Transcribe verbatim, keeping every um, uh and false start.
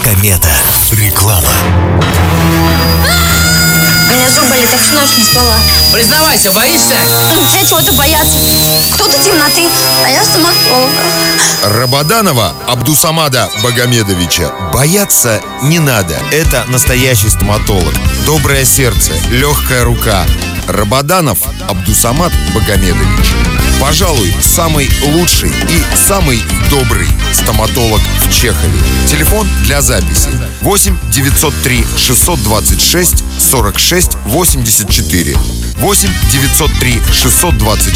Комета. Реклама. У меня зубы болит, так всю ночь не спала. Признавайся, боишься? Все чего-то боятся. Кто-то темноты, а я стоматолог. Рабаданова Абдусамада Багамедовича бояться не надо. Это настоящий стоматолог. Доброе сердце, легкая рука. Рабаданов Абдусамад Багамедович. Пожалуй, самый лучший и самый добрый стоматолог в Чехове. Телефон для записи восемь девятьсот три шестьсот двадцать шесть сорок шесть восемьдесят четыре. восемь девятьсот три шестьсот двадцать